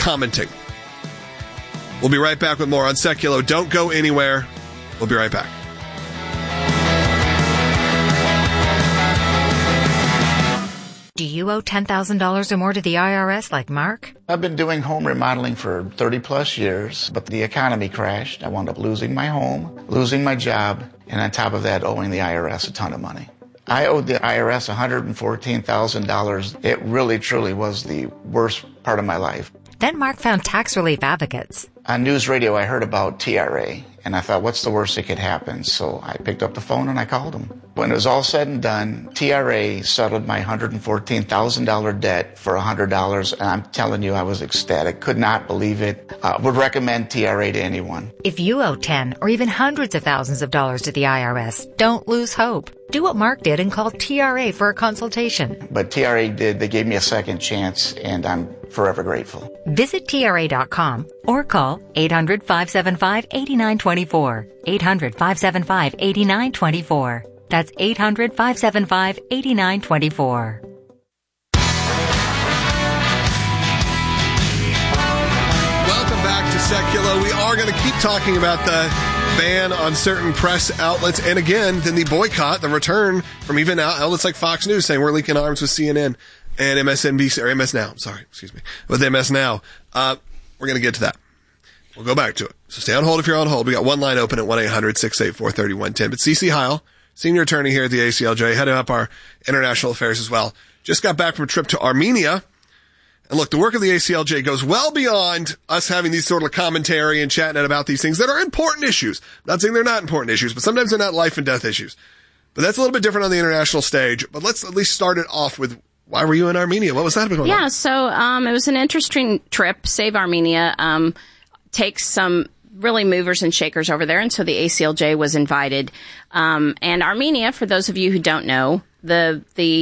commenting. We'll be right back with more on Seculo. Don't go anywhere. We'll be right back. Do you owe $10,000 or more to the IRS like Mark? I've been doing home remodeling for 30 plus years, but the economy crashed. I wound up losing my home, losing my job, and on top of that, owing the IRS a ton of money. I owed the IRS $114,000. It really, truly was the worst part of my life. Then Mark found tax relief advocates. On news radio, I heard about TRA, and I thought, what's the worst that could happen? So I picked up the phone and I called them. When it was all said and done, TRA settled my $114,000 debt for $100, and I'm telling you, I was ecstatic. Could not believe it. Would recommend TRA to anyone. If you owe 10 or even hundreds of thousands of dollars to the IRS, don't lose hope. Do what Mark did and call TRA for a consultation. But TRA did. They gave me a second chance, and I'm forever grateful. Visit TRA.com or call 800-575-8924. 800-575-8924. That's 800-575-8924. Welcome back to Seculo. We are going to keep talking about the ban on certain press outlets. And again, then the boycott, the return from even outlets like Fox News saying we're linking arms with CNN and MSNBC, or MS Now. With MS Now. We're going to get to that. We'll go back to it. So stay on hold if you're on hold. We got one line open at 1-800-684-3110. But CC Heil, senior attorney here at the ACLJ, heading up our international affairs as well, just got back from a trip to Armenia. And look, the work of the ACLJ goes well beyond us having these sort of commentary and chatting about these things that are important issues. I'm not saying they're not important issues, but sometimes they're not life and death issues. But that's a little bit different on the international stage. But let's at least start it off with, why were you in Armenia? What was that going on? Yeah, so it was an interesting trip. Save Armenia takes some really movers and shakers over there, and so the ACLJ was invited. And Armenia, for those of you who don't know, the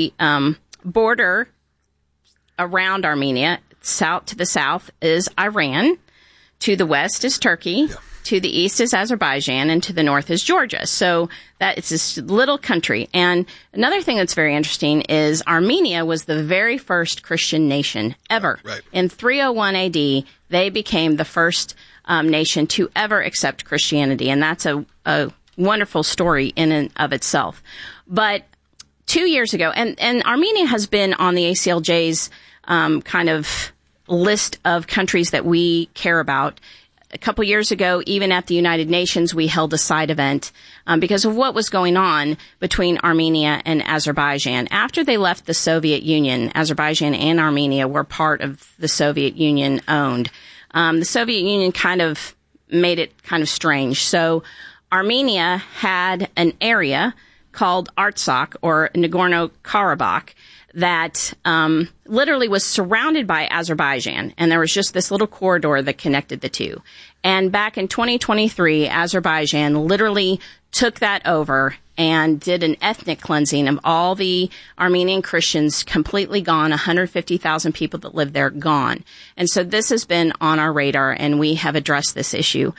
border around Armenia, to the south is Iran, to the west is Turkey, to the east is Azerbaijan, and to the north is Georgia. So that it's this little country. And another thing that's very interesting is Armenia was the very first Christian nation ever. Right. In 301 AD, they became the first nation to ever accept Christianity, and that's a wonderful story in and of itself. But 2 years ago, and Armenia has been on the ACLJ's kind of list of countries that we care about. A couple years ago, even at the United Nations, we held a side event because of what was going on between Armenia and Azerbaijan. After they left the Soviet Union, Azerbaijan and Armenia were part of the Soviet Union owned. The Soviet Union kind of made it kind of strange. So Armenia had an area called Artsakh, or Nagorno-Karabakh, that literally was surrounded by Azerbaijan, and there was just this little corridor that connected the two. And back in 2023, Azerbaijan literally took that over and did an ethnic cleansing of all the Armenian Christians, completely gone, 150,000 people that live there gone. And so this has been on our radar, and we have addressed this issue.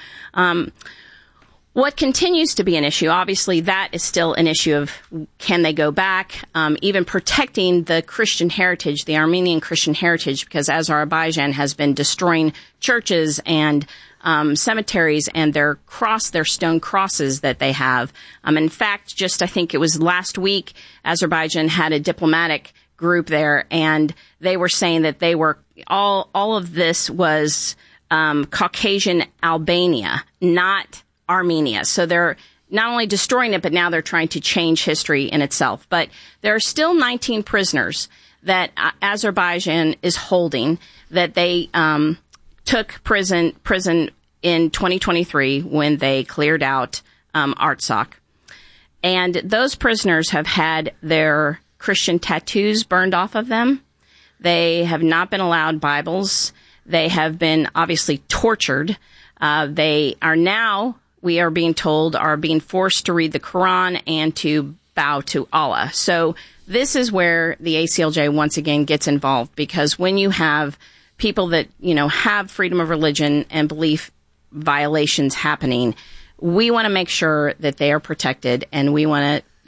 What continues to be an issue, obviously, that is still an issue of can they go back, even protecting the Christian heritage, the Armenian Christian heritage, because Azerbaijan has been destroying churches and cemeteries and their stone crosses that they have. In fact, I think it was last week, Azerbaijan had a diplomatic group there, and they were saying that they were all of this was Caucasian Albania, not Armenia. So they're not only destroying it, but now they're trying to change history in itself. But there are still 19 prisoners that Azerbaijan is holding that they took prison in 2023 when they cleared out Artsakh. And those prisoners have had their Christian tattoos burned off of them. They have not been allowed Bibles. They have been obviously tortured. They are now, we are being told, are being forced to read the Quran and to bow to Allah. So this is where the ACLJ once again gets involved, because when you have people that, have freedom of religion and belief violations happening, we want to make sure that they are protected, and we want to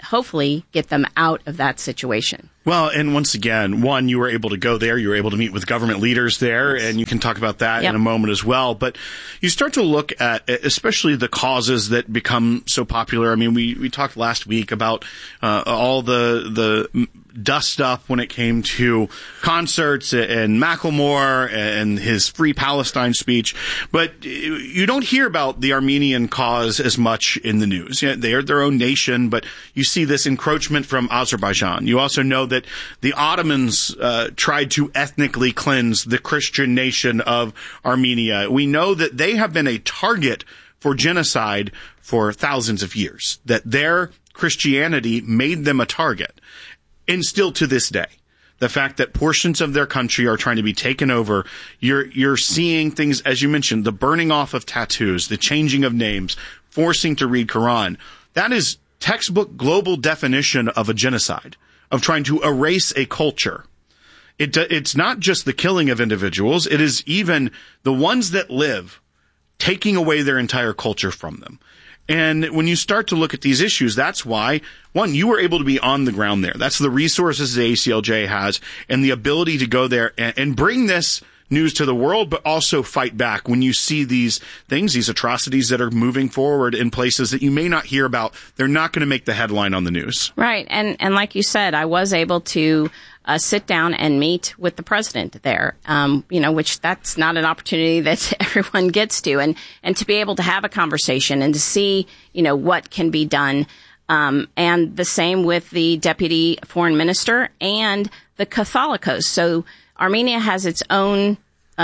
hopefully get them out of that situation. Well, and once again, one, you were able to go there. You were able to meet with government leaders there, and you can talk about that in a moment as well. But you start to look at especially the causes that become so popular. I mean, we talked last week about all the dust up when it came to concerts and Macklemore and his Free Palestine speech. But you don't hear about the Armenian cause as much in the news. They are their own nation, but you see this encroachment from Azerbaijan. You also know that the Ottomans tried to ethnically cleanse the Christian nation of Armenia. We know that they have been a target for genocide for thousands of years, that their Christianity made them a target. And still to this day, the fact that portions of their country are trying to be taken over, you're seeing things, as you mentioned, the burning off of tattoos, the changing of names, forcing to read Quran. That is textbook global definition of a genocide, of trying to erase a culture. It's not just the killing of individuals. It is even the ones that live, taking away their entire culture from them. And when you start to look at these issues, that's why, one, you were able to be on the ground there. That's the resources the ACLJ has and the ability to go there and bring this news to the world, but also fight back when you see these things, these atrocities that are moving forward in places that you may not hear about. They're not going to make the headline on the news. Right. And like you said, I was able to sit down and meet with the president there, which that's not an opportunity that everyone gets to. And to be able to have a conversation and to see, what can be done. And the same with the deputy foreign minister and the Catholicos. So Armenia has its own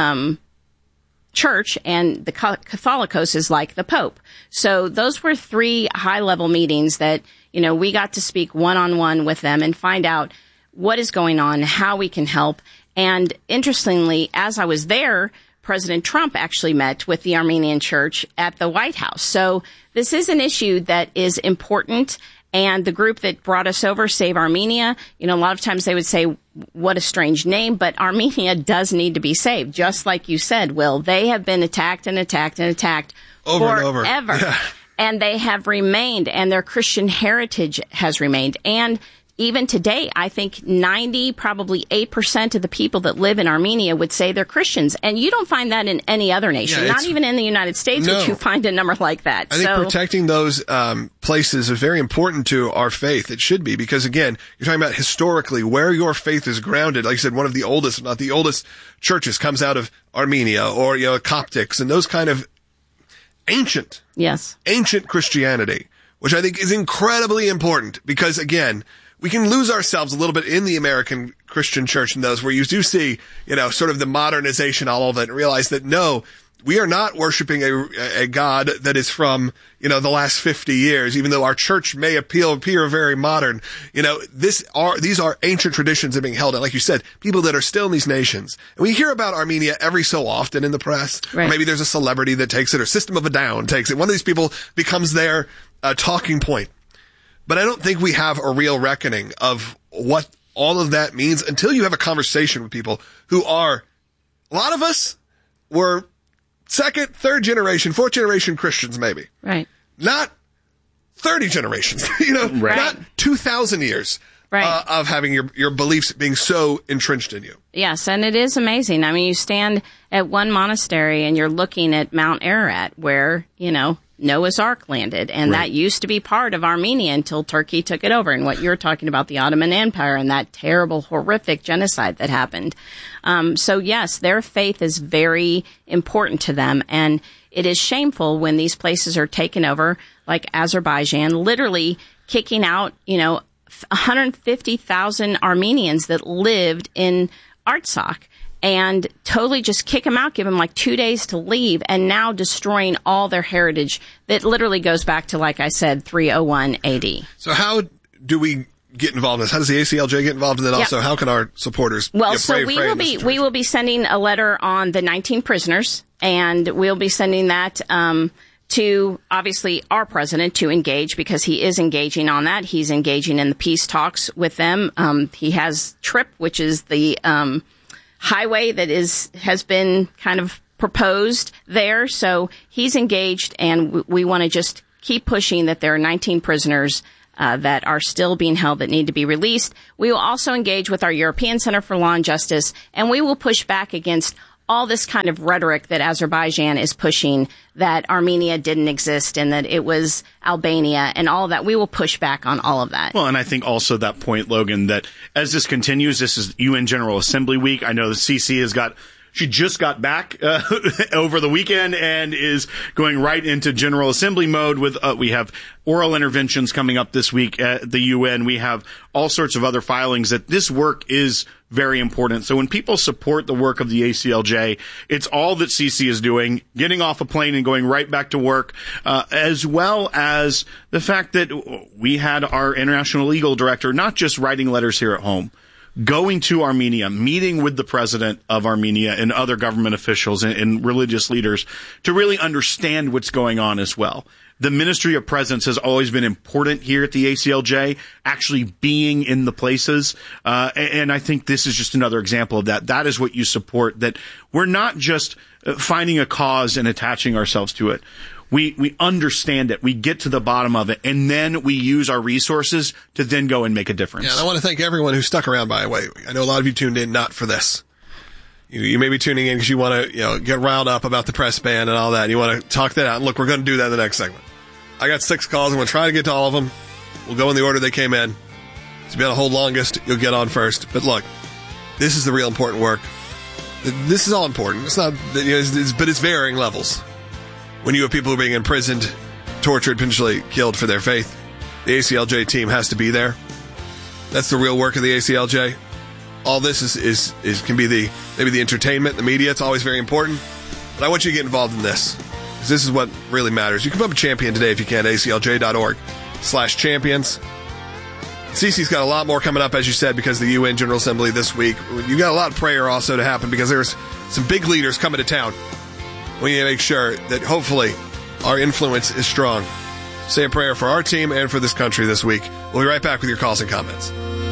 church, and the Catholicos is like the Pope. So those were 3 high-level meetings that, we got to speak one-on-one with them and find out what is going on, how we can help. And interestingly, as I was there, President Trump actually met with the Armenian Church at the White House. So this is an issue that is important. And the group that brought us over, Save Armenia, a lot of times they would say, what a strange name, but Armenia does need to be saved. Just like you said, Will, they have been attacked and attacked and attacked over and over. Forever. Yeah. And they have remained, and their Christian heritage has remained. And even today, I think 90, probably 8% of the people that live in Armenia would say they're Christians. And you don't find that in any other nation, not even in the United States, would you find a number like that. I think protecting those places is very important to our faith. It should be, because, again, you're talking about historically where your faith is grounded. Like I said, one of the oldest, if not the oldest churches comes out of Armenia, or, Coptics and those kind of ancient Christianity, which I think is incredibly important because, again, we can lose ourselves a little bit in the American Christian church in those where you do see, sort of the modernization, all of it, and realize that no, we are not worshiping a God that is from, the last 50 years, even though our church may appear very modern. These are ancient traditions that are being held. And like you said, people that are still in these nations. And we hear about Armenia every so often in the press. Right. Or maybe there's a celebrity that takes it, or System of a Down takes it. One of these people becomes their talking point. But I don't think we have a real reckoning of what all of that means until you have a conversation with people who are, a lot of us were 2nd, 3rd generation, 4th generation Christians maybe. Right. Not 30 generations, right. Not 2,000 years of having your beliefs being so entrenched in you. Yes, and it is amazing. I mean, you stand at one monastery and you're looking at Mount Ararat where, Noah's Ark landed, and that used to be part of Armenia until Turkey took it over. And what you're talking about, the Ottoman Empire and that terrible, horrific genocide that happened. So yes, their faith is very important to them, and it is shameful when these places are taken over, like Azerbaijan, literally kicking out, 150,000 Armenians that lived in Artsakh. And totally just kick them out, give them like 2 days to leave, and now destroying all their heritage that literally goes back to, like I said, 301 AD. So how do we get involved in this? How does the ACLJ get involved in it? Also, how can our supporters we will be sending a letter on the 19 prisoners, and we'll be sending that to, obviously, our president to engage, because he is engaging on that. He's engaging in the peace talks with them. He has TRIP, which is the highway that has been kind of proposed there. So he's engaged, and we want to just keep pushing that there are 19 prisoners that are still being held that need to be released. We will also engage with our European Center for Law and Justice, and we will push back against all this kind of rhetoric that Azerbaijan is pushing, that Armenia didn't exist and that it was Albania and all of that. We will push back on all of that. Well, and I think also that point, Logan, that as this continues, this is UN General Assembly week. I know the CC she just got back over the weekend and is going right into General Assembly mode with, we have oral interventions coming up this week at the UN. We have all sorts of other filings that this work is very important. So when people support the work of the ACLJ, it's all that CC is doing, getting off a plane and going right back to work, as well as the fact that we had our international legal director not just writing letters here at home, going to Armenia, meeting with the president of Armenia and other government officials and religious leaders to really understand what's going on as well. The Ministry of Presence has always been important here at the ACLJ, actually being in the places. And I think this is just another example of that. That is what you support, that we're not just finding a cause and attaching ourselves to it. We understand it. We get to the bottom of it, and then we use our resources to then go and make a difference. Yeah, and I want to thank everyone who stuck around, by the way. I know a lot of you tuned in not for this. You may be tuning in because you want to, get riled up about the press ban and all that, and you want to talk that out. And look, we're going to do that in the next segment. I got 6 calls. I'm going to try to get to all of them. We'll go in the order they came in. So if you want to hold longest, you'll get on first. But look, this is the real important work. This is all important. It's not, but it's varying levels. When you have people who are being imprisoned, tortured, potentially killed for their faith, the ACLJ team has to be there. That's the real work of the ACLJ. All this is can be maybe the entertainment, the media. It's always very important. But I want you to get involved in this, because this is what really matters. You can become a champion today if you can, aclj.org/champions. CC's got a lot more coming up, as you said, because of the UN General Assembly this week. You got a lot of prayer also to happen, because there's some big leaders coming to town. We need to make sure that hopefully our influence is strong. Say a prayer for our team and for this country this week. We'll be right back with your calls and comments.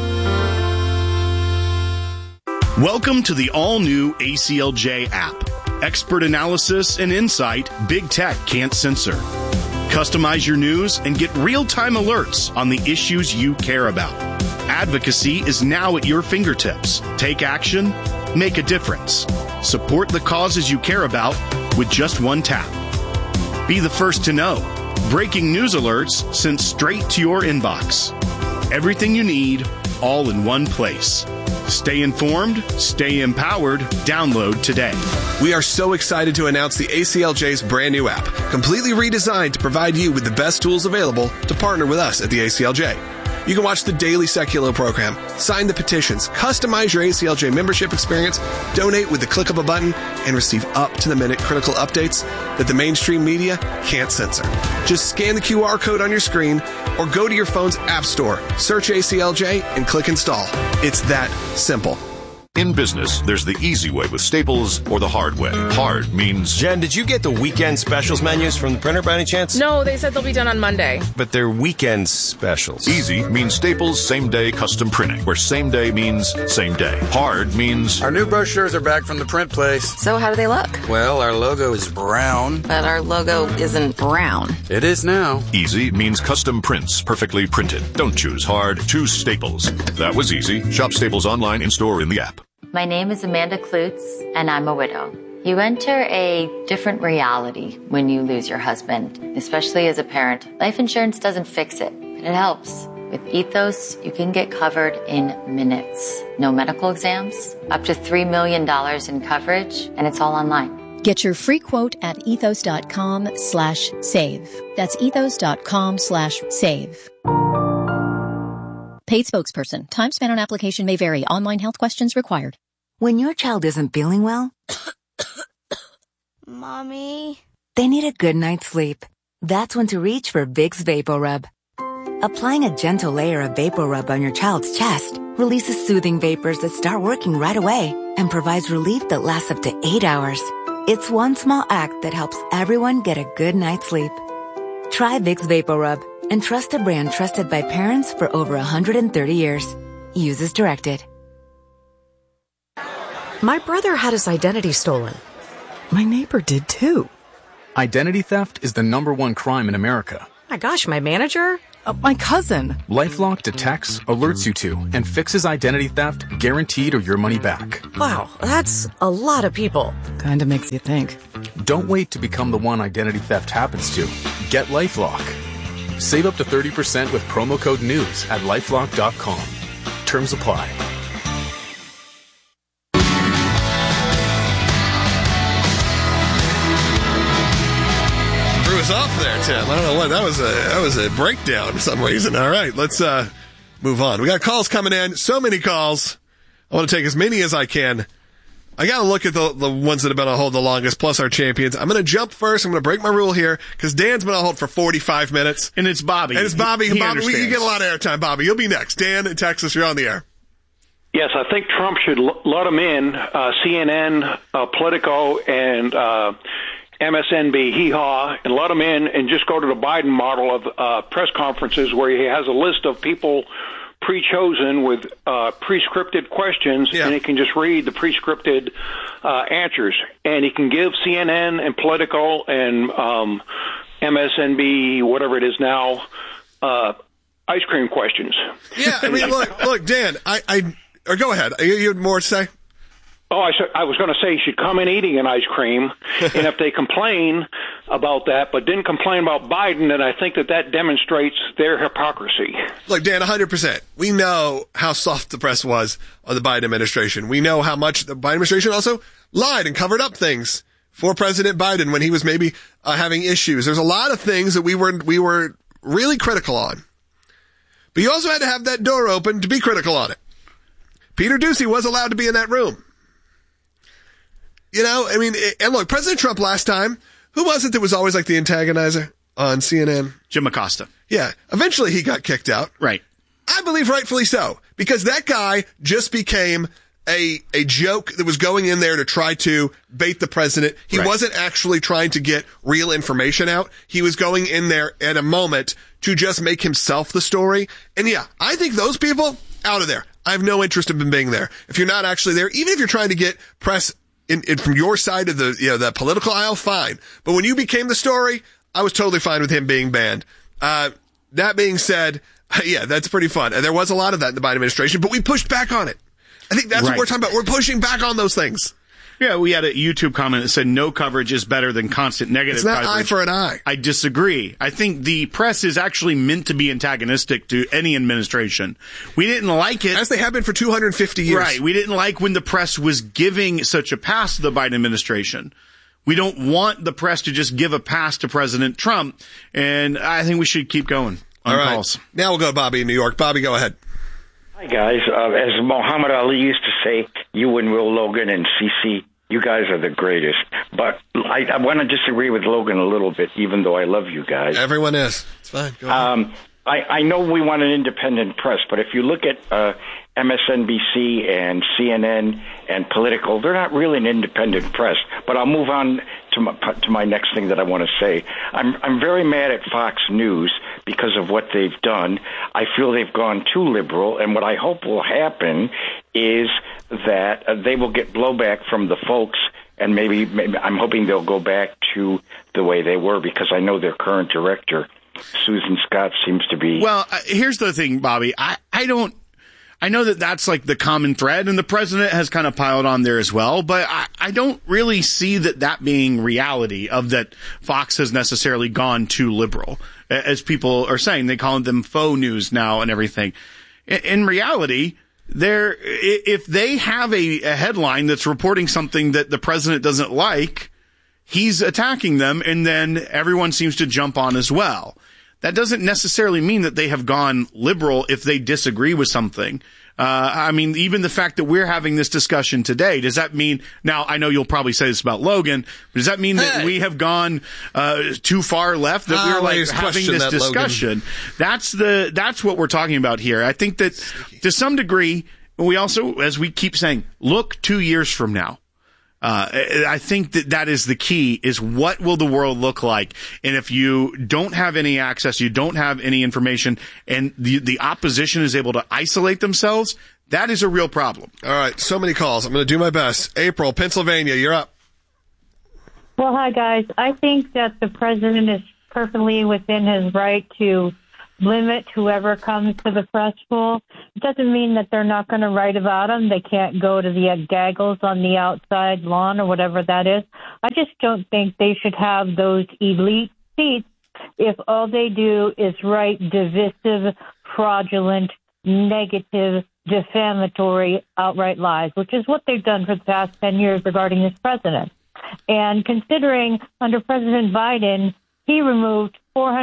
Welcome to the all-new ACLJ app. Expert analysis and insight big tech can't censor. Customize your news and get real-time alerts on the issues you care about. Advocacy is now at your fingertips. Take action, make a difference. Support the causes you care about with just one tap. Be the first to know. Breaking news alerts sent straight to your inbox. Everything you need, all in one place. Stay informed, stay empowered. Download today. We are so excited to announce the ACLJ's brand new app, completely redesigned to provide you with the best tools available to partner with us at the ACLJ. You can watch the daily Seculo program, sign the petitions, customize your ACLJ membership experience, donate with the click of a button, and receive up-to-the-minute critical updates that the mainstream media can't censor. Just scan the QR code on your screen or go to your phone's app store, search ACLJ, and click install. It's that simple. In business, there's the easy way with Staples or the hard way. Hard means... Jen, did you get the weekend specials menus from the printer by any chance? No, they said they'll be done on Monday. But they're weekend specials. Easy means Staples same-day custom printing, where same day means same day. Hard means... Our new brochures are back from the print place. So how do they look? Well, our logo is brown. But our logo isn't brown. It is now. Easy means custom prints, perfectly printed. Don't choose hard, choose Staples. That was easy. Shop Staples online, in-store, or in the app. My name is Amanda Klutz, and I'm a widow. You enter a different reality when you lose your husband, especially as a parent. Life insurance doesn't fix it, but it helps. With Ethos, you can get covered in minutes. No medical exams, up to $3 million in coverage, and it's all online. Get your free quote at ethos.com/save. That's ethos.com/save. Paid spokesperson. Time spent on application may vary. Online health questions required. When your child isn't feeling well, Mommy, they need a good night's sleep. That's when to reach for Vicks VapoRub. Applying a gentle layer of VapoRub on your child's chest releases soothing vapors that start working right away and provides relief that lasts up to 8 hours. It's one small act that helps everyone get a good night's sleep. Try Vicks VapoRub, and trust a brand trusted by parents for over 130 years. Use as directed. My brother had his identity stolen. My neighbor did too. Identity theft is the #1 crime in America. My gosh, my manager? My cousin. LifeLock detects, alerts you to, and fixes identity theft guaranteed or your money back. Wow, that's a lot of people. Kinda makes you think. Don't wait to become the one identity theft happens to. Get LifeLock. Save up to 30% with promo code NEWS at LifeLock.com. Terms apply. Off there, Tim. I don't know what that was a breakdown for some reason. All right, let's move on. We got calls coming in. So many calls. I want to take as many as I can. I got to look at the ones that have been on hold the longest, plus our champions. I'm going to jump first. I'm going to break my rule here because Dan's been on hold for 45 minutes. And it's Bobby. And it's Bobby. He Bobby, understands. you get a lot of airtime, Bobby. You'll be next. Dan in Texas, you're on the air. Yes, I think Trump should let him in. CNN, Politico, and MSNB, hee-haw, and let him in and just go to the Biden model of press conferences where he has a list of people pre-chosen with pre-scripted questions, and he can just read the pre-scripted answers. And he can give CNN and Politico and MSNB, whatever it is now, ice cream questions. Yeah, I mean, look, Dan, or go ahead. You had more to say? Oh, I was going to say he should come in eating an ice cream, and if they complain about that, but didn't complain about Biden, then I think that demonstrates their hypocrisy. Look, Dan, 100%. We know how soft the press was on the Biden administration. We know how much the Biden administration also lied and covered up things for President Biden when he was maybe having issues. There's a lot of things that we were really critical on. But you also had to have that door open to be critical on it. Peter Doocy was allowed to be in that room. You know, I mean, and look, President Trump last time, who was it that was always like the antagonizer on CNN? Jim Acosta. Yeah. Eventually he got kicked out. Right. I believe rightfully so, because that guy just became a joke that was going in there to try to bait the president. He wasn't actually trying to get real information out. He was going in there at a moment to just make himself the story. And yeah, I think those people out of there. I have no interest in being there. If you're not actually there, even if you're trying to get press in from your side of the political aisle, fine. But when you became the story, I was totally fine with him being banned. That being said, yeah, that's pretty fun. And there was a lot of that in the Biden administration, but we pushed back on it. I think that's what we're talking about. We're pushing back on those things. Yeah, we had a YouTube comment that said no coverage is better than constant negative It's not coverage. eye for an eye. I disagree. I think the press is actually meant to be antagonistic to any administration. We didn't like it. As they have been for 250 years. Right. We didn't like when the press was giving such a pass to the Biden administration. We don't want the press to just give a pass to President Trump, and I think we should keep going on calls. Now we'll go to Bobby in New York. Bobby, go ahead. Hi, guys. As Muhammad Ali used to say, you and Will Logan and CC, you guys are the greatest. But I want to disagree with Logan a little bit, even though I love you guys. Everyone is. It's fine. Go ahead. I know we want an independent press, but if you look at MSNBC and CNN and Politico, they're not really an independent press. But I'll move on to my next thing that I want to say. I'm very mad at Fox News because of what they've done. I feel they've gone too liberal, and what I hope will happen is that they will get blowback from the folks, and maybe I'm hoping they'll go back to the way they were, because I know their current director, Susan Scott, seems to be... Well, here's the thing, Bobby. I know that that's like the common thread, and the president has kind of piled on there as well, but I don't really see that being reality of that Fox has necessarily gone too liberal, as people are saying. They call them faux news now and everything. In reality, if they have a headline that's reporting something that the president doesn't like, he's attacking them, and then everyone seems to jump on as well. That doesn't necessarily mean that they have gone liberal if they disagree with something. I mean, even the fact that we're having this discussion today, does that mean, now I know you'll probably say this about Logan, but does that mean that we have gone too far left, that we're like having this discussion? That's what we're talking about here. I think that to some degree, we also, as we keep saying, look 2 years from now. I think that is the key, is what will the world look like? And if you don't have any access, you don't have any information, and the opposition is able to isolate themselves, that is a real problem. All right, so many calls. I'm going to do my best. April, Pennsylvania, you're up. Well, hi, guys. I think that the president is perfectly within his right to limit whoever comes to the press pool. It doesn't mean that they're not going to write about them. They can't go to the gaggles on the outside lawn or whatever that is. I just don't think they should have those elite seats if all they do is write divisive, fraudulent, negative, defamatory, outright lies, which is what they've done for the past 10 years regarding this president. And considering under President Biden, he removed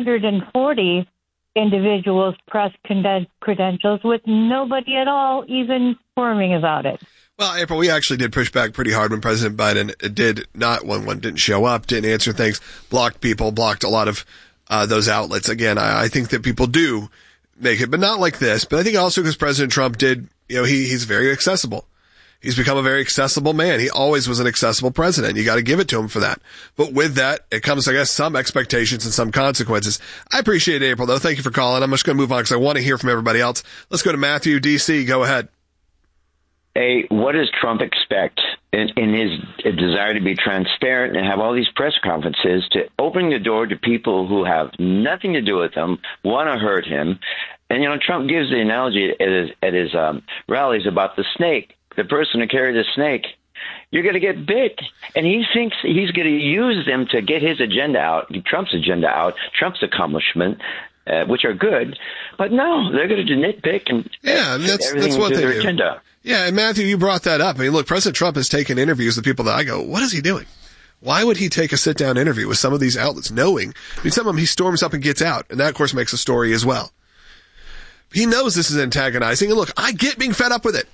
440 individuals' press credentials with nobody at all even squirming about it. Well, April, we actually did push back pretty hard when President Biden did not, when one didn't show up, didn't answer things, blocked people, blocked a lot of those outlets. Again, I think that people do make it, but not like this. But I think also because President Trump did, he's very accessible. He's become a very accessible man. He always was an accessible president. You got to give it to him for that. But with that, it comes, I guess, some expectations and some consequences. I appreciate it, April, though. Thank you for calling. I'm just going to move on because I want to hear from everybody else. Let's go to Matthew, D.C. Go ahead. Hey, what does Trump expect in his desire to be transparent and have all these press conferences to opening the door to people who have nothing to do with him, want to hurt him? And, Trump gives the analogy at his rallies about the snake. The person who carried the snake, you're going to get bit. And he thinks he's going to use them to get his agenda out, Trump's agenda out, Trump's accomplishment, which are good. But no, they're going to nitpick and that's what they do. Agenda. Yeah, and Matthew, you brought that up. I mean, look, President Trump has taken interviews with people that I go, what is he doing? Why would he take a sit-down interview with some of these outlets knowing? I mean, some of them he storms up and gets out, and that, of course, makes a story as well. He knows this is antagonizing, and look, I get being fed up with it.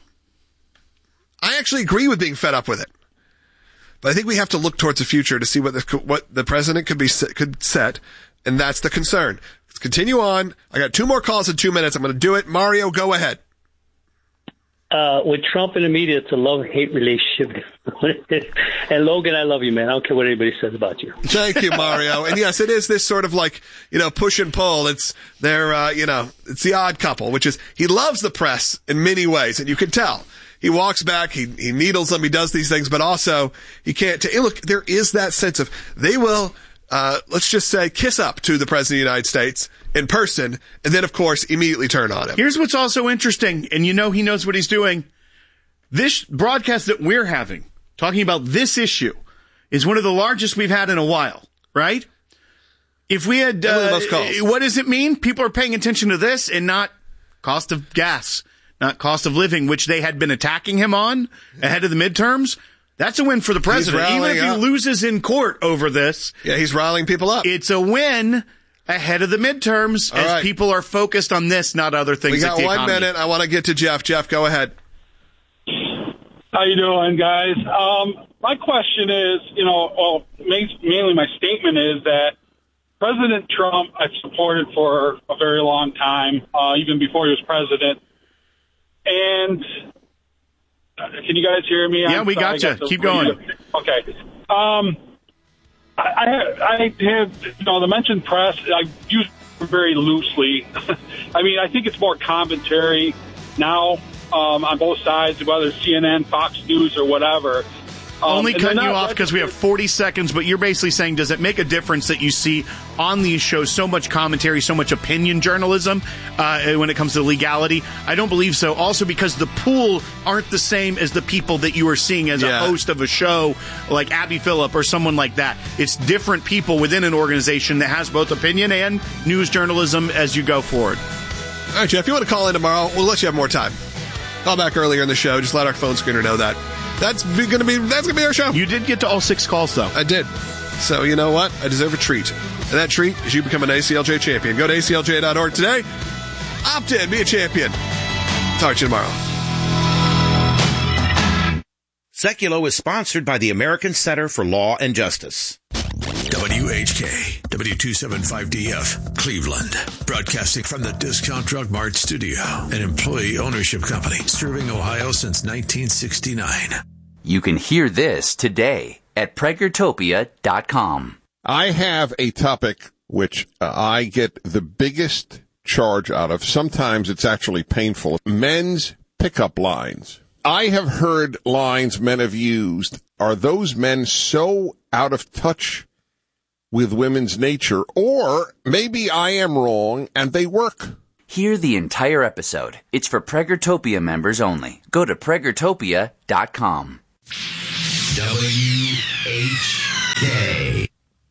I actually agree with being fed up with it. But I think we have to look towards the future to see what the president could set, and that's the concern. Let's continue on. I got 2 more calls in 2 minutes. I'm going to do it. Mario, go ahead. With Trump and the media, it's a love-hate relationship. And Logan, I love you, man. I don't care what anybody says about you. Thank you, Mario. And yes, it is this sort of like, push and pull. It's it's the odd couple, which is he loves the press in many ways, and you can tell. He walks back, he needles them, he does these things, but also he can't. Look, there is that sense of they will, let's just say, kiss up to the President of the United States in person, and then, of course, immediately turn on him. Here's what's also interesting, and he knows what he's doing. This broadcast that we're having, talking about this issue, is one of the largest we've had in a while, right? If we had, what does it mean? People are paying attention to this and not cost of gas, not cost of living, which they had been attacking him on ahead of the midterms. That's a win for the president. Even if he loses in court over this. Yeah, he's rallying people up. It's a win ahead of the midterms as people are focused on this, not other things. We got like 1 minute. I want to get to Jeff. Jeff, go ahead. How you doing, guys? My question is, mainly my statement is that President Trump I've supported for a very long time, even before he was president. And can you guys hear me? Yeah, we got you. Keep going. Okay. I have, the mentioned press, I use it very loosely. I mean, I think it's more commentary now on both sides, whether it's CNN, Fox News, or whatever. Only cutting you off because we have 40 seconds, but you're basically saying, does it make a difference that you see on these shows so much commentary, so much opinion journalism when it comes to legality? I don't believe so. Also because the pool aren't the same as the people that you are seeing as a host of a show like Abby Phillip or someone like that. It's different people within an organization that has both opinion and news journalism as you go forward. All right, Jeff, if you want to call in tomorrow, we'll let you have more time. Call back earlier in the show. Just let our phone screener know that. That's gonna be our show. You did get to all 6 calls, though. I did. So you know what? I deserve a treat. And that treat is you become an ACLJ champion. Go to ACLJ.org today. Opt in. Be a champion. Talk to you tomorrow. Seculo is sponsored by the American Center for Law and Justice. WHK, W275DF, Cleveland. Broadcasting from the Discount Drug Mart studio, an employee ownership company serving Ohio since 1969. You can hear this today at PragerTopia.com. I have a topic which I get the biggest charge out of. Sometimes it's actually painful. Men's pickup lines. I have heard lines men have used. Are those men so out of touch with women's nature, or maybe I am wrong and they work. Hear the entire episode. It's for Preggertopia members only. Go to Preggertopia.com. WHK.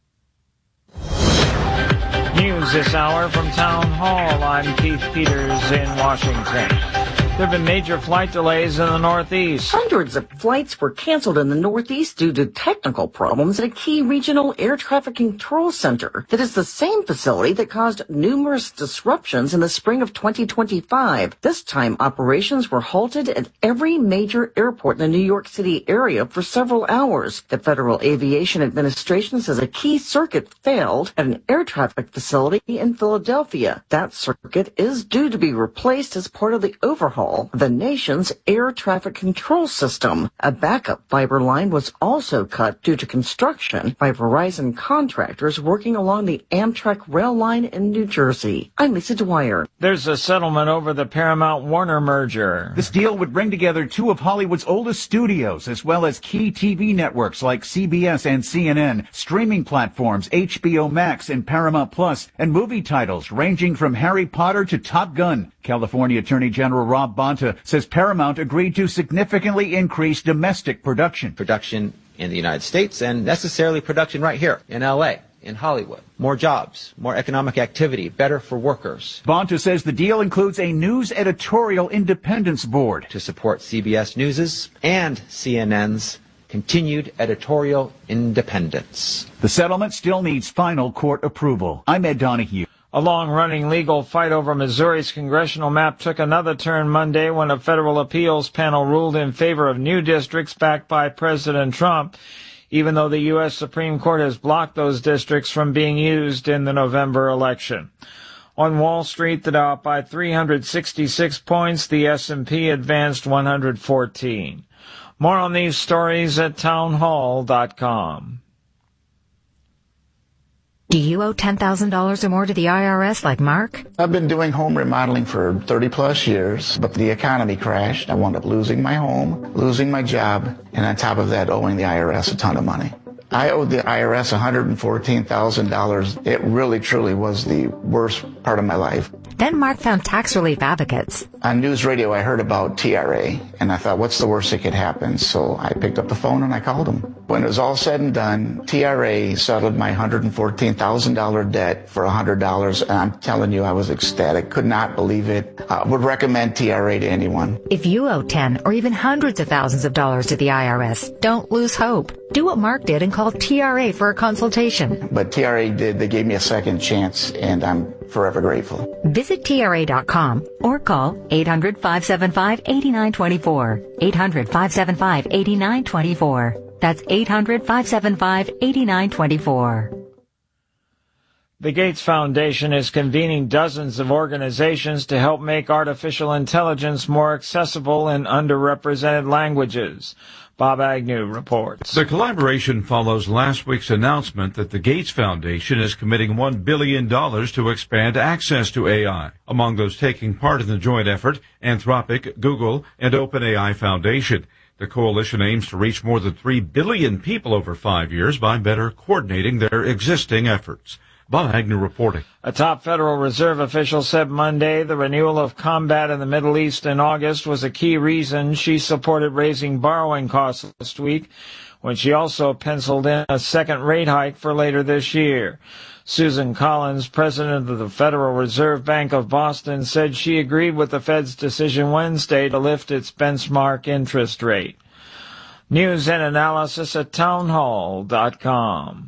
News this hour from Town Hall. I'm Keith Peters in Washington. There have been major flight delays in the Northeast. Hundreds of flights were canceled in the Northeast due to technical problems at a key regional air traffic control center that is the same facility that caused numerous disruptions in the spring of 2025. This time, operations were halted at every major airport in the New York City area for several hours. The Federal Aviation Administration says a key circuit failed at an air traffic facility in Philadelphia. That circuit is due to be replaced as part of the overhaul of the nation's air traffic control system. A backup fiber line was also cut due to construction by Verizon contractors working along the Amtrak rail line in New Jersey. I'm Lisa Dwyer. There's a settlement over the Paramount-Warner merger. This deal would bring together two of Hollywood's oldest studios, as well as key TV networks like CBS and CNN, streaming platforms HBO Max and Paramount Plus, and movie titles ranging from Harry Potter to Top Gun. California Attorney General Rob Bonta says Paramount agreed to significantly increase domestic production. Production in the United States and necessarily production right here in L.A., in Hollywood. More jobs, more economic activity, better for workers. Bonta says the deal includes a news editorial independence board to support CBS News's and CNN's continued editorial independence. The settlement still needs final court approval. I'm Ed Donahue. A long-running legal fight over Missouri's congressional map took another turn Monday when a federal appeals panel ruled in favor of new districts backed by President Trump, even though the U.S. Supreme Court has blocked those districts from being used in the November election. On Wall Street, the Dow up by 366 points, the S&P advanced 114. More on these stories at townhall.com. Do you owe $10,000 or more to the IRS like Mark? I've been doing home remodeling for 30 plus years, but the economy crashed. I wound up losing my home, losing my job, and on top of that, owing the IRS a ton of money. I owed the IRS $114,000. It really, truly was the worst part of my life. Then Mark found tax relief advocates. On news radio, I heard about TRA, and I thought, what's the worst that could happen? So I picked up the phone and I called them. When it was all said and done, TRA settled my $114,000 debt for $100, and I'm telling you, I was ecstatic. Could not believe it. Would recommend TRA to anyone. If you owe 10 or even hundreds of thousands of dollars to the IRS, don't lose hope. Do what Mark did and call TRA for a consultation. But TRA did. They gave me a second chance, and I'm forever grateful. Visit TRA.com or call 800-575-8924. 800-575-8924. That's 800-575-8924. The Gates Foundation is convening dozens of organizations to help make artificial intelligence more accessible in underrepresented languages. Bob Agnew reports. The collaboration follows last week's announcement that the Gates Foundation is committing $1 billion to expand access to AI. Among those taking part in the joint effort, Anthropic, Google, and OpenAI Foundation. The coalition aims to reach more than 3 billion people over 5 years by better coordinating their existing efforts. Bob Agnew reporting. A top Federal Reserve official said Monday the renewal of combat in the Middle East in August was a key reason she supported raising borrowing costs last week, when she also penciled in a second rate hike for later this year. Susan Collins, president of the Federal Reserve Bank of Boston, said she agreed with the Fed's decision Wednesday to lift its benchmark interest rate. News and analysis at townhall.com.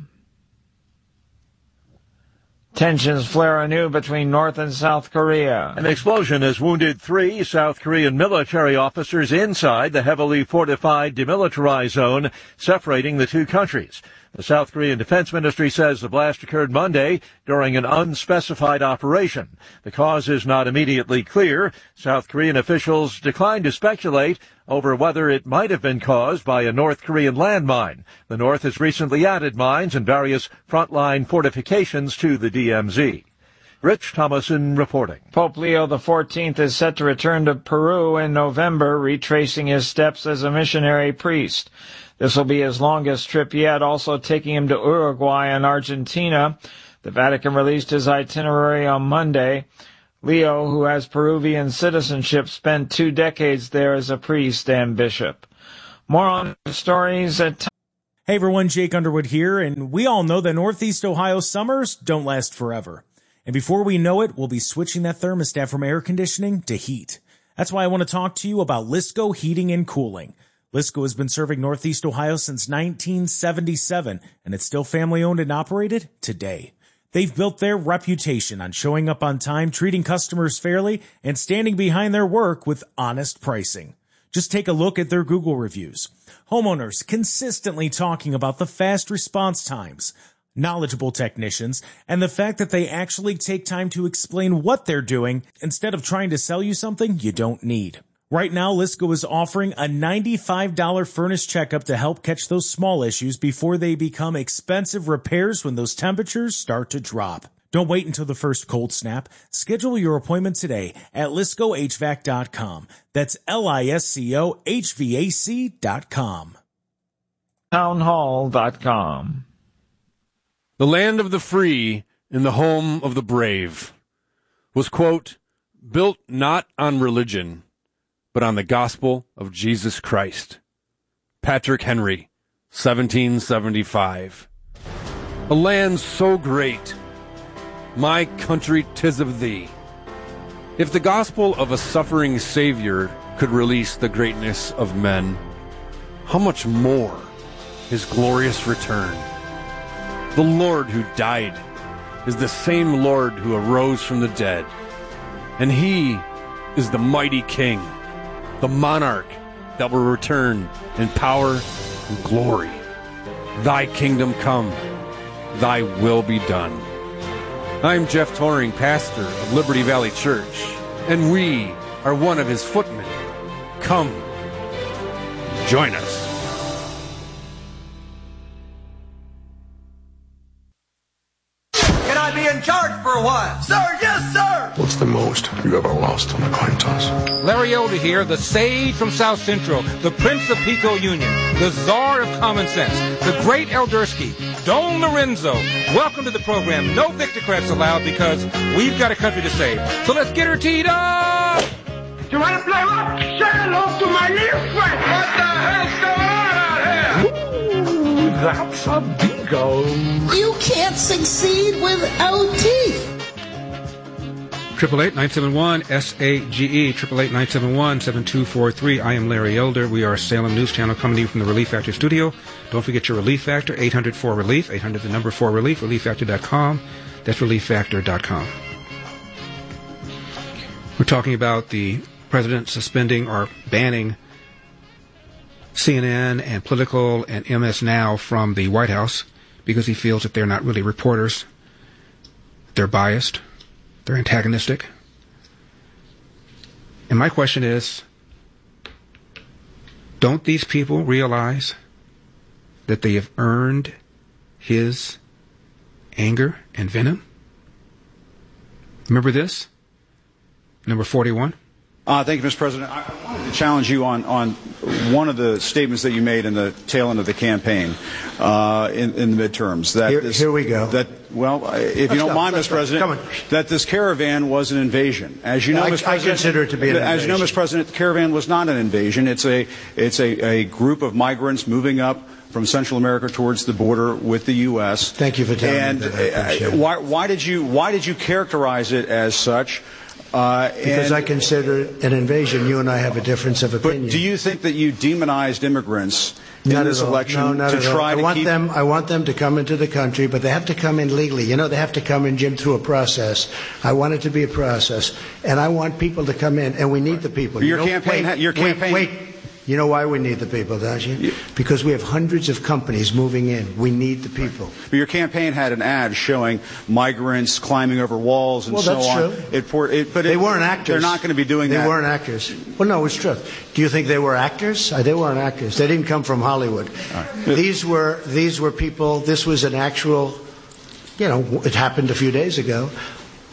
Tensions flare anew between North and South Korea. An explosion has wounded 3 South Korean military officers inside the heavily fortified demilitarized zone separating the two countries. The South Korean Defense Ministry says the blast occurred Monday during an unspecified operation. The cause is not immediately clear. South Korean officials declined to speculate over whether it might have been caused by a North Korean landmine. The North has recently added mines and various frontline fortifications to the DMZ. Rich Thomason reporting. Pope Leo XIV is set to return to Peru in November, retracing his steps as a missionary priest. This will be his longest trip yet, also taking him to Uruguay and Argentina. The Vatican released his itinerary on Monday. Leo, who has Peruvian citizenship, spent 2 decades there as a priest and bishop. More on the stories at... Hey everyone, Jake Underwood here, and we all know that Northeast Ohio summers don't last forever. And before we know it, we'll be switching that thermostat from air conditioning to heat. That's why I want to talk to you about Lisco Heating and Cooling. Lisco has been serving Northeast Ohio since 1977, and it's still family-owned and operated today. They've built their reputation on showing up on time, treating customers fairly, and standing behind their work with honest pricing. Just take a look at their Google reviews. Homeowners consistently talking about the fast response times, knowledgeable technicians, and the fact that they actually take time to explain what they're doing instead of trying to sell you something you don't need. Right now, Lisco is offering a $95 furnace checkup to help catch those small issues before they become expensive repairs when those temperatures start to drop. Don't wait until the first cold snap. Schedule your appointment today at LiscoHVAC.com. That's LISCOHVAC.com. Townhall.com. The land of the free and the home of the brave was, quote, built not on religion, but on the gospel of Jesus Christ. Patrick Henry, 1775. A land so great, my country 'tis of thee. If the gospel of a suffering Savior could release the greatness of men, how much more his glorious return? The Lord who died is the same Lord who arose from the dead, and he is the mighty King, the monarch that will return in power and glory. Thy kingdom come, thy will be done. I'm Jeff Toring, pastor of Liberty Valley Church, and we are one of his footmen. Come, join us. Can I be in charge for a while? Sir, yes, sir! What's the most you ever lost on a coin toss? Larry Elder here, the sage from South Central, the Prince of Pico Union, the Czar of Common Sense, the great Eldersky, Don Lorenzo. Welcome to the program. No Victocrats allowed because we've got a country to save. So let's get her teed up! You want to play rock? Say hello to my little friend! What the hell's going on out here? Ooh, that's a bingo. You can't succeed without teeth. 888-971-SAGE, 888-971-7243. I am Larry Elder. We are a Salem News Channel coming to you from the Relief Factor studio. Don't forget your Relief Factor, 800-4RELIEF, 800-4RELIEF, ReliefFactor.com. That's ReliefFactor.com. We're talking about the president suspending or banning CNN and Political and MS Now from the White House because he feels that they're not really reporters. They're biased. They're antagonistic. And my question is, don't these people realize that they have earned his anger and venom? Remember this? Number 41. Thank you, Mr. President. I wanted to challenge you on one of the statements that you made in the tail end of the campaign in the midterms. That here we go. If you don't mind, Mr. President, that this caravan was an invasion. As you know, Mr. President, I consider it to be an invasion. As you know, Mr. President, the caravan was not an invasion. It's a group of migrants moving up from Central America towards the border with the U.S. Thank you for telling me that. Why did you characterize it as such? Because I consider it an invasion. You and I have a difference of opinion. But do you think that you demonized immigrants in this election to try to keep them? I want them to come into the country, but they have to come in legally. You know, they have to come in, Jim, through a process. I want it to be a process, and I want people to come in, and we need the people. Your campaign. Wait. You know why we need the people, don't you? Because we have hundreds of companies moving in. We need the people. But your campaign had an ad showing migrants climbing over walls and so on. Well, that's true. But they weren't actors. They're not going to be doing that. They weren't actors. Well, no, it's true. Do you think they were actors? They weren't actors. They didn't come from Hollywood. Right. These were people. This was an actual, it happened a few days ago.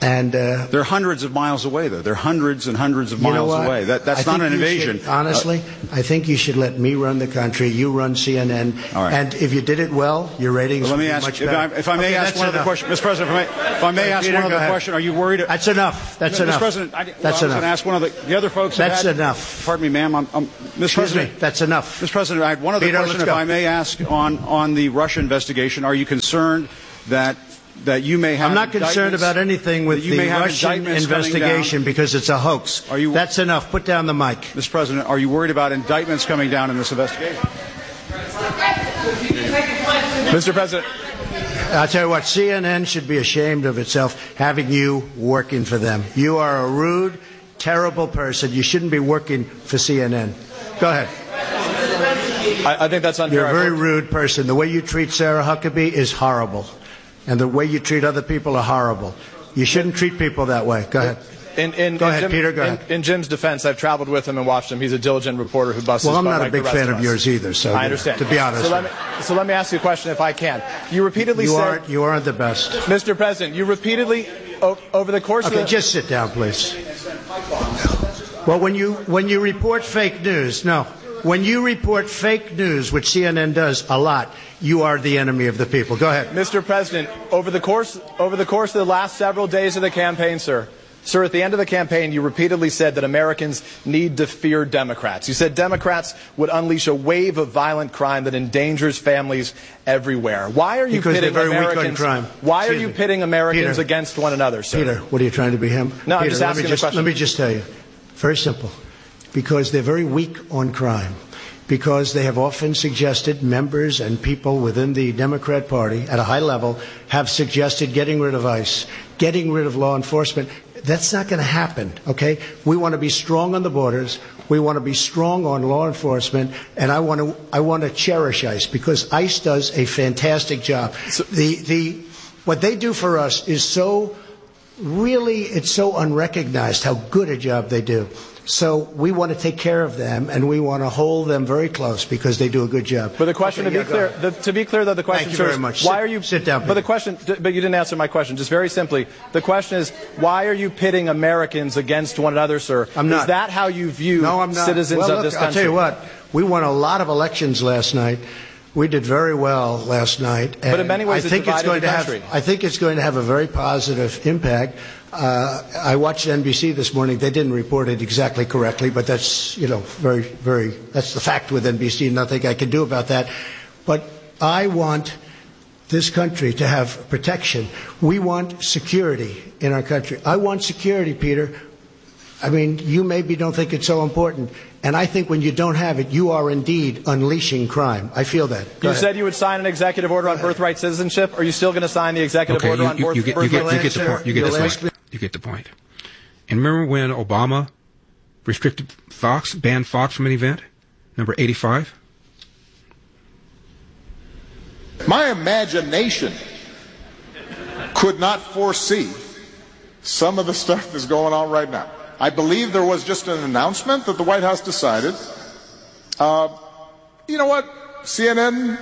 And they're hundreds of miles away, though. They're hundreds and hundreds of miles away. That's not an invasion. Honestly, I think you should let me run the country. You run CNN. All right. And if you did it well, your ratings would be much better. If I may ask one other question, Mr. President, if I may ask one other question, are you worried? That's enough. That's enough. Mr. President, that's enough. I was going to ask one of the other folks. That's enough. Pardon me, ma'am. Excuse me. That's enough. Mr. President, I had one other question, if I may ask, on the Russia investigation. Are you concerned that you may have? I'm not concerned about anything with the Russian investigation because it's a hoax. That's enough. Put down the mic. Mr. President, are you worried about indictments coming down in this investigation? Mr. President. I'll tell you what, CNN should be ashamed of itself having you working for them. You are a rude, terrible person. You shouldn't be working for CNN. Go ahead. I think that's unfair. You're a very rude person. The way you treat Sarah Huckabee is horrible. And the way you treat other people are horrible. You shouldn't treat people that way. Go ahead. Go ahead, Peter. Go ahead. In Jim's defense, I've traveled with him and watched him. He's a diligent reporter who busts his butt. Well, I'm not a big fan of yours either, so I understand. To be honest. So let me ask you a question, if I can. You repeatedly said you aren't the best, Mr. President. You repeatedly over the course of just sit down, please. Well, when you report fake news, when you report fake news, which CNN does a lot, you are the enemy of the people. Go ahead. Mr. President, over the course of the last several days of the campaign, Sir, at the end of the campaign, you repeatedly said that Americans need to fear Democrats. You said Democrats would unleash a wave of violent crime that endangers families everywhere. Why are you pitting Americans? Why are you pitting Americans against one another, sir? Peter, what are you trying to be him? No, Peter, I'm just asking the question. Let me just tell you. Very simple. Because they're very weak on crime. Because they have often suggested, members and people within the Democrat Party at a high level have suggested getting rid of ICE, getting rid of law enforcement. That's not going to happen, okay? We want to be strong on the borders. We want to be strong on law enforcement, and I want to cherish ICE because ICE does a fantastic job. So, what they do for us is it's so unrecognized how good a job they do. So we want to take care of them, and we want to hold them very close because they do a good job. But the question, to be clear, though, the question, Thank you very much. Why are you sit down? But you didn't answer my question. Just very simply, the question is, why are you pitting Americans against one another, sir? I'm not. Is that how you view citizens of this country? I'll tell you what. We won a lot of elections last night. We did very well last night. But in many ways, I think it's going to have a very positive impact. I watched NBC this morning. They didn't report it exactly correctly, but that's, very, very, that's the fact with NBC. Nothing I can do about that. But I want this country to have protection. We want security in our country. I want security, Peter. I mean, you maybe don't think it's so important. And I think when you don't have it, you are indeed unleashing crime. I feel that. You said you would sign an executive order on birthright citizenship. Are you still going to sign the executive order on birthright citizenship? You get the point. And remember when Obama banned Fox from an event? Number 85? My imagination could not foresee some of the stuff that's going on right now. I believe there was just an announcement that the White House decided, you know what, CNN,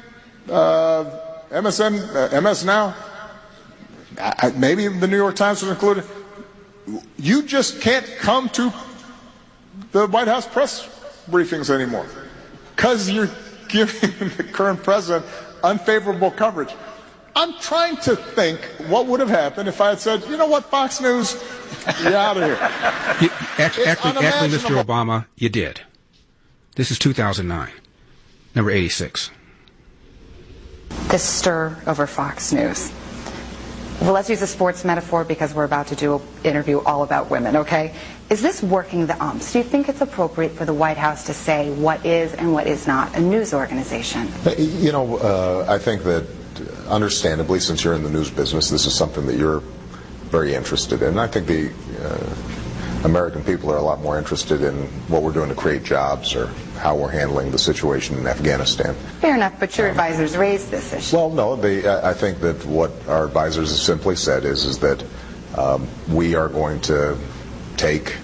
MSN, MS Now, maybe the New York Times was included, you just can't come to the White House press briefings anymore because you're giving the current president unfavorable coverage. I'm trying to think what would have happened if I had said, you know what, Fox News, you're out of here. Actually, Mr. Obama, you did. This is 2009, number 86. The stir over Fox News. Well, let's use a sports metaphor because we're about to do an interview all about women, okay? Is this working the umps? Do you think it's appropriate for the White House to say what is and what is not a news organization? I think that understandably, since you're in the news business, this is something that you're very interested in. I think the American people are a lot more interested in what we're doing to create jobs or how we're handling the situation in Afghanistan. Fair enough, but your advisors raised this issue. Well, no, I think that what our advisors have simply said is that we are going to take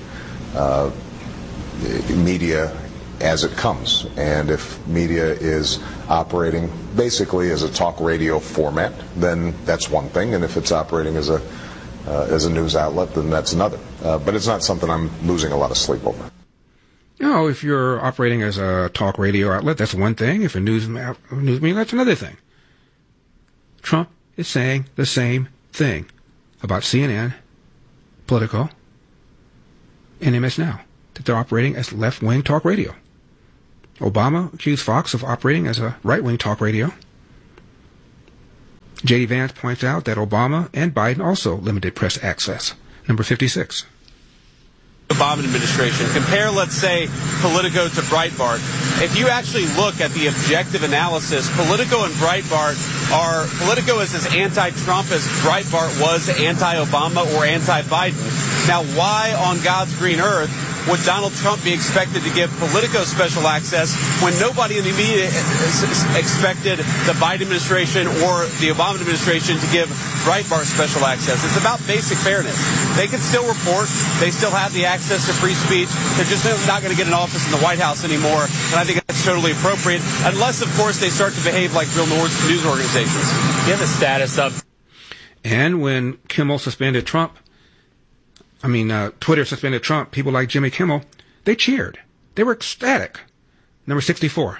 media as it comes. And if media is operating basically as a talk radio format, then that's one thing. And if it's operating as a as a news outlet, then that's another. But it's not something I'm losing a lot of sleep over. If you're operating as a talk radio outlet, that's one thing. If a news media, that's another thing. Trump is saying the same thing about CNN, Politico, and MS Now, that they're operating as left-wing talk radio. Obama accused Fox of operating as a right-wing talk radio. J.D. Vance points out that Obama and Biden also limited press access. Number 56. Obama administration. Compare, let's say, Politico to Breitbart. If you actually look at the objective analysis, Politico and Breitbart Politico is as anti-Trump as Breitbart was anti-Obama or anti-Biden. Now, why on God's green earth would Donald Trump be expected to give Politico special access when nobody in the media expected the Biden administration or the Obama administration to give Breitbart special access? It's about basic fairness. They can still report. They still have the access to free speech. They're just not going to get an office in the White House anymore, and I think that's totally appropriate, unless, of course, they start to behave like real news organizations. You have the status of... And when Kimmel suspended Trump, Twitter suspended Trump, people like Jimmy Kimmel, they cheered. They were ecstatic. Number 64.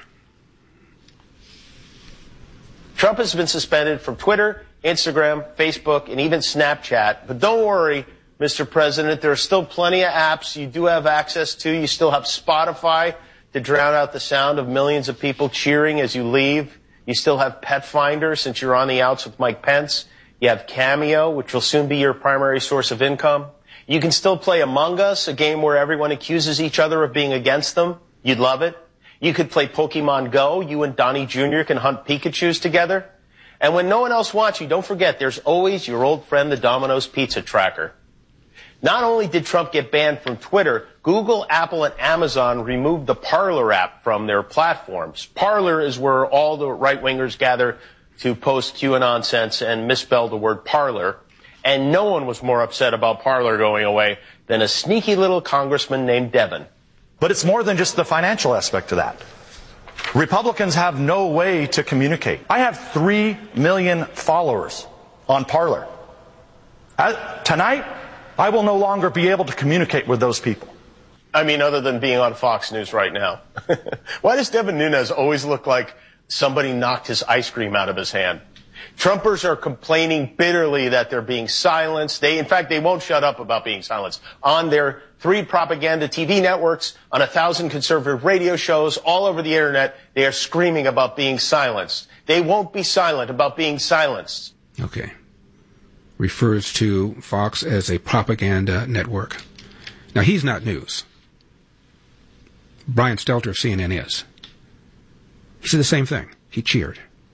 Trump has been suspended from Twitter, Instagram, Facebook, and even Snapchat. But don't worry, Mr. President, there are still plenty of apps you do have access to. You still have Spotify to drown out the sound of millions of people cheering as you leave. You still have Pet Finder since you're on the outs with Mike Pence. You have Cameo, which will soon be your primary source of income. You can still play Among Us, a game where everyone accuses each other of being against them. You'd love it. You could play Pokemon Go. You and Donnie Jr. can hunt Pikachus together. And when no one else wants you, don't forget, there's always your old friend, the Domino's Pizza Tracker. Not only did Trump get banned from Twitter, Google, Apple, and Amazon removed the Parler app from their platforms. Parler is where all the right-wingers gather to post QAnon nonsense and misspell the word parlor. And no one was more upset about Parler going away than a sneaky little congressman named Devin. But it's more than just the financial aspect to that. Republicans have no way to communicate. I have 3 million followers on Parler. Tonight, I will no longer be able to communicate with those people. Other than being on Fox News right now. Why does Devin Nunes always look like somebody knocked his ice cream out of his hand? Trumpers are complaining bitterly that they're being silenced. In fact, they won't shut up about being silenced. On their 3 propaganda TV networks, on 1,000 conservative radio shows, all over the internet, they are screaming about being silenced. They won't be silent about being silenced. Okay. Refers to Fox as a propaganda network. Now, he's not news. Brian Stelter of CNN is. He said the same thing. He cheered.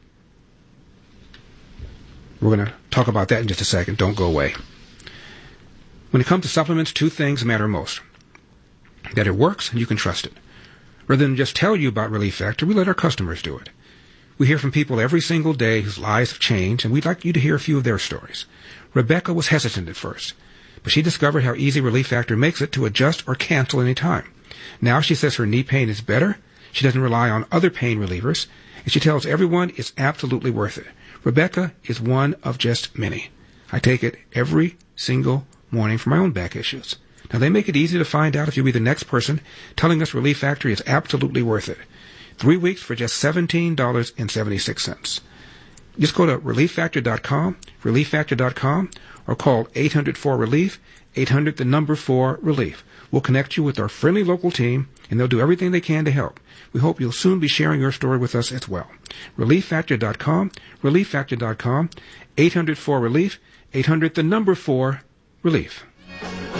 We're going to talk about that in just a second. Don't go away. When it comes to supplements, 2 things matter most. That it works and you can trust it. Rather than just tell you about Relief Factor, we let our customers do it. We hear from people every single day whose lives have changed, and we'd like you to hear a few of their stories. Rebecca was hesitant at first, but she discovered how easy Relief Factor makes it to adjust or cancel any time. Now she says her knee pain is better, she doesn't rely on other pain relievers, and she tells everyone it's absolutely worth it. Rebecca is one of just many. I take it every single morning for my own back issues. Now, they make it easy to find out if you'll be the next person telling us Relief Factor is absolutely worth it. 3 weeks for just $17.76. Just go to ReliefFactor.com, ReliefFactor.com, or call 800-4-RELIEF, 800-4-RELIEF. We'll connect you with our friendly local team, and they'll do everything they can to help. We hope you'll soon be sharing your story with us as well. ReliefFactor.com, ReliefFactor.com, 800-4-RELIEF, 800-4-RELIEF.